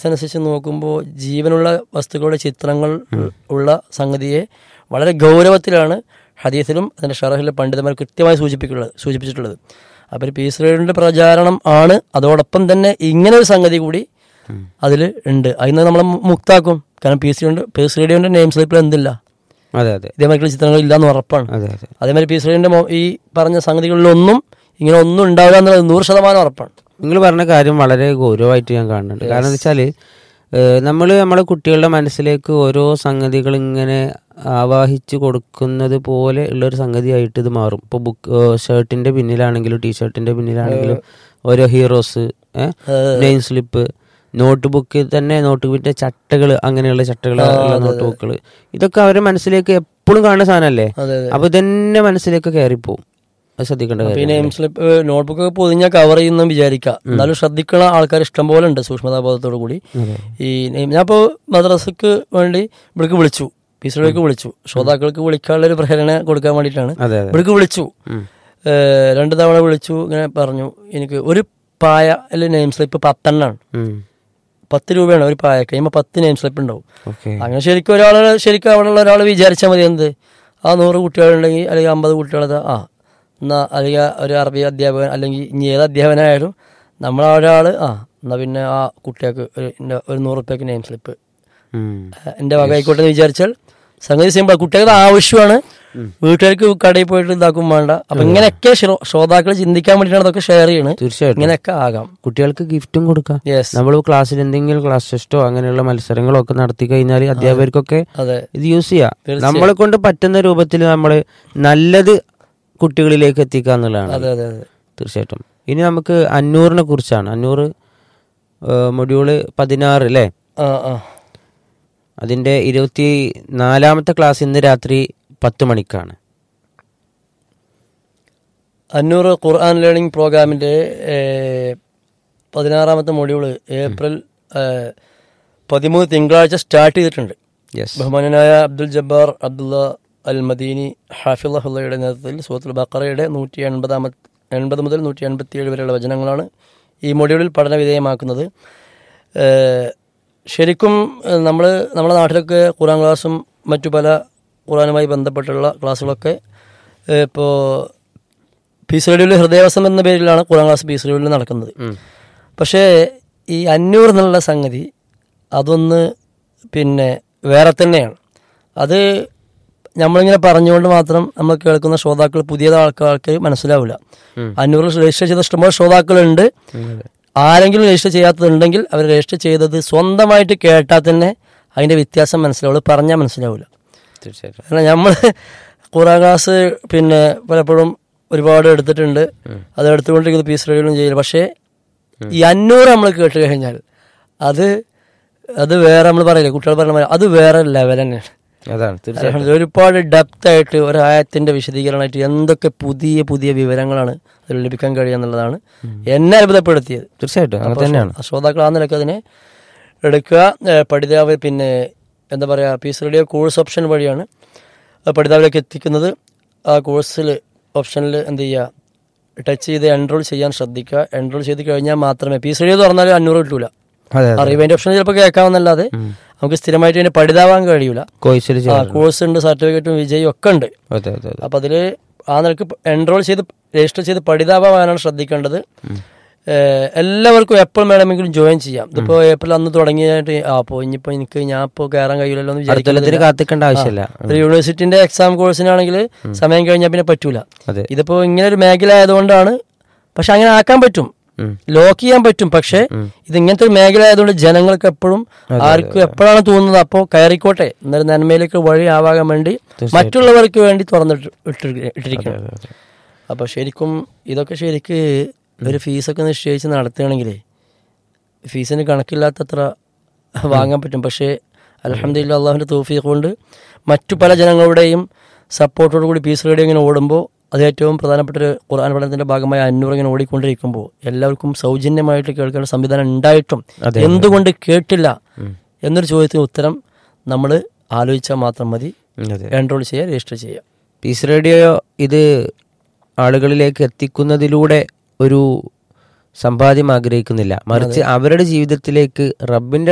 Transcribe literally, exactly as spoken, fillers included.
ഹദീസ് അനുസരിച്ച് നോക്കുമ്പോൾ ജീവനുള്ള വസ്തുക്കളുടെ ചിത്രങ്ങൾ ഉള്ള സംഗതിയെ വളരെ ഗൗരവത്തിലാണ് ഹദീസിലും അതിൻ്റെ ഷറഹിലെ പണ്ഡിതന്മാർ കൃത്യമായി സൂചിപ്പിക്കുള്ളത് സൂചിപ്പിച്ചിട്ടുള്ളത്. അപ്പോൾ ഒരു പീസ് റേഡിയോയുടെ പ്രചാരണം ആണ്, അതോടൊപ്പം തന്നെ ഇങ്ങനെ ഒരു സംഗതി കൂടി അതിൽ ഉണ്ട്. അതിന് നമ്മളെ മുക്താക്കും. കാരണം പീസ് റേഡിയോ പീസ് റേഡിയോന്റെ നെയിം സ്ലിപ്പിൽ എന്തില്ല, അതെ അതെ ഇതേമാതിരി ചിത്രങ്ങൾ ഇല്ലാന്ന് ഉറപ്പാണ്. അതെ അതെ അതേമാതിരി പീസ് റേഡിയോന്റെ ഈ പറഞ്ഞ സംഗതികളിലൊന്നും ഇങ്ങനെ ഒന്നും ഉണ്ടാവില്ല എന്നുള്ളത് നൂറ് ശതമാനം ഉറപ്പാണ്. നിങ്ങൾ പറഞ്ഞ കാര്യം വളരെ ഗൗരവമായിട്ട് ഞാൻ കാണുന്നുണ്ട്. കാരണം എന്താ വെച്ചാൽ നമ്മൾ നമ്മളെ കുട്ടികളുടെ മനസ്സിലേക്ക് ഓരോ സംഗതികൾ ഇങ്ങനെ ആവാഹിച്ച് കൊടുക്കുന്നത് പോലെ ഉള്ളൊരു സംഗതിയായിട്ട് ഇത് മാറും. ഇപ്പോൾ ബുക്ക് ഷർട്ടിന്റെ പിന്നിലാണെങ്കിലും ടീഷർട്ടിന്റെ പിന്നിലാണെങ്കിലും ഓരോ heroes, name slip, note book തന്നെ നോട്ട് ബുക്കിന്റെ ചട്ടകൾ, അങ്ങനെയുള്ള ചട്ടകൾ, നോട്ട് ബുക്കുകൾ, ഇതൊക്കെ അവരുടെ മനസ്സിലേക്ക് എപ്പോഴും കാണുന്ന സാധനമല്ലേ. അപ്പൊ ഇതന്നെ മനസ്സിലേക്ക് കയറിപ്പോവും. അത് ശ്രദ്ധിക്കേണ്ട കാര്യം. പിന്നെ നെയിം സ്ലിപ്പ് നോട്ട്ബുക്ക് പൊതിഞ്ഞാൽ കവർ ചെയ്യുന്ന വിചാരിക്കാം, എന്നാലും ശ്രദ്ധിക്കുന്ന ആൾക്കാർ ഇഷ്ടം പോലെ ഉണ്ട് സൂക്ഷ്മതാബോധത്തോടു കൂടി. ഈ ഞാനിപ്പോൾ മദ്രസക്ക് വേണ്ടി ഇവിടേക്ക് വിളിച്ചു, പീസിലേക്ക് വിളിച്ചു, ശ്രോതാക്കൾക്ക് വിളിക്കാനുള്ള ഒരു പ്രേരണ കൊടുക്കാൻ വേണ്ടിയിട്ടാണ് ഇവിടേക്ക് വിളിച്ചു. രണ്ടു തവണ വിളിച്ചു. ഇങ്ങനെ പറഞ്ഞു, എനിക്ക് ഒരു പായ അല്ലെ നെയിം സ്ലിപ്പ് പത്തെണ്ണാണ്, പത്ത് രൂപയാണ് ഒരു പായ, കഴിയുമ്പോൾ പത്ത് നെയിം സ്ലിപ്പ് ഉണ്ടാവും. അങ്ങനെ ശരിക്കും ഒരാൾ ശരിക്കും അവിടെ ഉള്ള ഒരാൾ വിചാരിച്ചാൽ മതി, എന്ത് ആ നൂറ് കുട്ടികളുണ്ടെങ്കിൽ അല്ലെങ്കിൽ അമ്പത് കുട്ടികളത് ആ എന്നാൽ അല്ലെങ്കിൽ ഒരു അറബി അധ്യാപകൻ അല്ലെങ്കിൽ ഇനി ഏത് അധ്യാപകനായാലും നമ്മളെ ഒരാൾ ആ എന്നാൽ പിന്നെ ആ കുട്ടികൾക്ക് ഒരു ഒരു നൂറ് റുപ്യക്ക് നെയിം സ്ലിപ്പ് എൻ്റെ വക ആയിക്കോട്ടെ എന്ന് വിചാരിച്ചാൽ സംഗതി സിമ്പിൾ. കുട്ടികളുടെ ആവശ്യമാണ്, വീട്ടുകാർക്ക് കടയിൽ പോയിട്ട് ഇതാക്കും വേണ്ട. അപ്പൊ ഇങ്ങനെയൊക്കെ ശ്രോതാക്കൾ ചിന്തിക്കാൻ വേണ്ടിയിട്ടാണ് അതൊക്കെ ഷെയർ ചെയ്യണത്. തീർച്ചയായിട്ടും ഇങ്ങനെയൊക്കെ ആകാം. കുട്ടികൾക്ക് ഗിഫ്റ്റും കൊടുക്കാം. നമ്മൾ ക്ലാസ്സിൽ എന്തെങ്കിലും ക്ലാസ് ടെസ്റ്റോ അങ്ങനെയുള്ള മത്സരങ്ങളോ ഒക്കെ നടത്തി കഴിഞ്ഞാൽ അധ്യാപകർക്കൊക്കെ ഇത് യൂസ് ചെയ്യാം. നമ്മളെ കൊണ്ട് പറ്റുന്ന രൂപത്തിൽ നമ്മൾ നല്ലത് കുട്ടികളിലേക്ക് എത്തിക്കുക എന്നുള്ളതാണ്. തീർച്ചയായിട്ടും. ഇനി നമുക്ക് അന്നൂറിനെ കുറിച്ചാണ്. അന്നൂറ് മൊഡ്യൂള് പതിനാറ് അല്ലേ? അതിന്റെ ഇരുപത്തി നാലാമത്തെ ക്ലാസ് ഇന്ന് രാത്രി പത്ത് മണിക്കാണ്. അന്നൂറ് ഖുർആൻ ലേണിംഗ് പ്രോഗ്രാമിന്റെ പതിനാറാമത്തെ മൊഡ്യൂള് ഏപ്രിൽ പതിമൂന്ന് തിങ്കളാഴ്ച സ്റ്റാർട്ട് ചെയ്തിട്ടുണ്ട്. ബഹുമാനനായ അബ്ദുൽ ജബ്ബാർ അബ്ദുള്ള അൽ മദീനി ഹാഫിളഹുള്ളയുടെ നേതൃത്വത്തിൽ സൂറത്തുൽ ബഖറയുടെ നൂറ്റി എൺപതാമത്തെ എൺപത് മുതൽ നൂറ്റി എൺപത്തി ഏഴ് വരെയുള്ള വചനങ്ങളാണ് ഈ മൊഡ്യൂളിൽ പഠന വിധേയമാക്കുന്നത്. ശരിക്കും നമ്മൾ നമ്മുടെ നാട്ടിലൊക്കെ ഖുർആൻ ക്ലാസ്സും മറ്റു പല ഖുർആനുമായി ബന്ധപ്പെട്ടുള്ള ക്ലാസ്സുകളൊക്കെ ഇപ്പോൾ പീസ് റേഡിയോയിൽ ഹൃദയവസം എന്ന പേരിലാണ് ഖുർആൻ ക്ലാസ് പീസ് റേഡിയോയിൽ നടക്കുന്നത്. പക്ഷേ ഈ അന്നൂർ എന്നുള്ള സംഗതി അതൊന്ന് പിന്നെ വേറെ തന്നെയാണ്. അത് നമ്മളിങ്ങനെ പറഞ്ഞുകൊണ്ട് മാത്രം നമ്മൾ കേൾക്കുന്ന ശ്രോതാക്കൾ പുതിയ ആൾക്കാർക്ക് മനസ്സിലാവില്ല. അന്നൂറിൽ രജിസ്റ്റർ ചെയ്ത ഇഷ്ടംപോലെ ശ്രോതാക്കളുണ്ട്. ആരെങ്കിലും രജിസ്റ്റർ ചെയ്യാത്തതുണ്ടെങ്കിൽ അവർ രജിസ്റ്റർ ചെയ്തത് സ്വന്തമായിട്ട് കേട്ടാൽ തന്നെ അതിൻ്റെ വ്യത്യാസം മനസ്സിലാവുള്ളൂ, പറഞ്ഞാൽ മനസ്സിലാവില്ല. കാരണം നമ്മൾ ഖുർആൻ ക്ലാസ് പിന്നെ പലപ്പോഴും ഒരുപാട് എടുത്തിട്ടുണ്ട്, അത് എടുത്തുകൊണ്ടിരിക്കുന്നത് പീസ് റേഡിയോയിലും ചെയ്യില്ല. പക്ഷേ ഈ അന്നൂറ് നമ്മൾ കേട്ട് കഴിഞ്ഞാൽ അത് അത് വേറെ, നമ്മൾ പറയില്ലേ കുട്ടികൾ പറഞ്ഞ അത് വേറെ ലെവൽ തന്നെയാണ്. ഒരുപാട് ഡെപ്ത് ആയിട്ട് ഒരായത്തിന്റെ വിശദീകരണമായിട്ട് എന്തൊക്കെ പുതിയ പുതിയ വിവരങ്ങളാണ് അതിൽ ലഭിക്കാൻ കഴിയുക എന്നുള്ളതാണ് എന്നെ അത്ഭുതപ്പെടുത്തിയത്. തീർച്ചയായിട്ടും ശ്രോതാക്കൾ ആ നിലക്ക് അതിനെ എടുക്കുക. പഠിതാവ് പിന്നെ എന്താ പറയുക, പീസ് റേഡിയോ കോഴ്സ് ഓപ്ഷൻ വഴിയാണ് പഠിതാവിലേക്ക് എത്തിക്കുന്നത്. ആ കോഴ്സിൽ ഓപ്ഷനിൽ എന്ത് ചെയ്യുക, ടച്ച് ചെയ്ത് എൻറോൾ ചെയ്യാൻ ശ്രദ്ധിക്കുക. എൻറോൾ ചെയ്ത് കഴിഞ്ഞാൽ മാത്രമേ പീസ് റേഡിയോ തുറന്നാലും അഞ്ഞൂറ് കിട്ടൂല. അറിവിന്റെ ഓപ്ഷൻ ചിലപ്പോൾ കേൾക്കാമെന്നല്ലാതെ നമുക്ക് സ്ഥിരമായിട്ട് അതിന് പഠിതാവാൻ കഴിയൂല. കോഴ്സ് ഉണ്ട്, സർട്ടിഫിക്കറ്റും വിജയും ഒക്കെ ഉണ്ട്. അപ്പൊ അതില് ആ നിലക്ക് എൻറോൾ ചെയ്ത് രജിസ്റ്റർ ചെയ്ത് പഠിതാവാനാണ് ശ്രദ്ധിക്കേണ്ടത്. എല്ലാവർക്കും എപ്പോൾ വേണമെങ്കിലും ജോയിൻ ചെയ്യാം. ഇതിപ്പോ ഏപ്രിൽ അന്ന് തുടങ്ങിയായിട്ട് അപ്പോ ഇനിയിപ്പോ എനിക്ക് ഞാൻ ഇപ്പോ കയറാൻ കഴിയില്ലല്ലോ എന്ന് വിചാരിക്കുന്നത് കാത്തിക്കേണ്ട ആവശ്യമില്ല. ഒരു യൂണിവേഴ്സിറ്റിന്റെ എക്സാം കോഴ്സിനാണെങ്കിൽ സമയം കഴിഞ്ഞാൽ പിന്നെ പറ്റൂല. ഇതിപ്പോ ഇങ്ങനെ ഒരു മേഖല ആയതുകൊണ്ടാണ്. പക്ഷെ അങ്ങനെ ആക്കാൻ പറ്റും, ലോക്ക് ചെയ്യാൻ പറ്റും. പക്ഷെ ഇത് ഇങ്ങനത്തെ ഒരു മേഖല ആയതുകൊണ്ട് ജനങ്ങൾക്ക് എപ്പോഴും ആർക്കും എപ്പോഴാണ് തോന്നുന്നത് അപ്പോൾ കയറിക്കോട്ടെ എന്നൊരു നന്മയിലേക്ക് വഴി ആവാൻ വേണ്ടി മറ്റുള്ളവർക്ക് വേണ്ടി തുറന്നിട്ട് ഇട്ടിരിക്കണം. അപ്പൊ ശരിക്കും ഇതൊക്കെ ശരിക്ക് ഒരു ഫീസൊക്കെ നിശ്ചയിച്ച് നടത്തുകയാണെങ്കിലേ ഫീസിന് കണക്കില്ലാത്തത്ര വാങ്ങാൻ പറ്റും. പക്ഷേ അൽഹംദുലില്ലാഹ് അള്ളാഹുവിന്റെ തൗഫീഖ് കൊണ്ട് മറ്റു പല ജനങ്ങളുടെയും സപ്പോർട്ടോടു കൂടി പീസ് റേഡിയോ ഇങ്ങനെ ഓടുമ്പോൾ അത് ഏറ്റവും പ്രധാനപ്പെട്ട ഒരു ഖുർആൻ പഠനത്തിന്റെ ഭാഗമായ അന്നൂർ ഇങ്ങനെ ഓടിക്കൊണ്ടിരിക്കുമ്പോൾ എല്ലാവർക്കും സൗജന്യമായിട്ട് കേൾക്കേണ്ട സംവിധാനം ഉണ്ടായിട്ടും എന്തുകൊണ്ട് കേട്ടില്ല എന്നൊരു ചോദ്യത്തിന് ഉത്തരം നമ്മൾ ആലോചിച്ചാൽ മാത്രം മതി. എൻറോൾ ചെയ്യുക, രജിസ്റ്റർ ചെയ്യുക. പീസ് റേഡിയോ ഇത് ആളുകളിലേക്ക് എത്തിക്കുന്നതിലൂടെ ഒരു സമ്പാദ്യം ആഗ്രഹിക്കുന്നില്ല, മറിച്ച് അവരുടെ ജീവിതത്തിലേക്ക് റബ്ബിന്റെ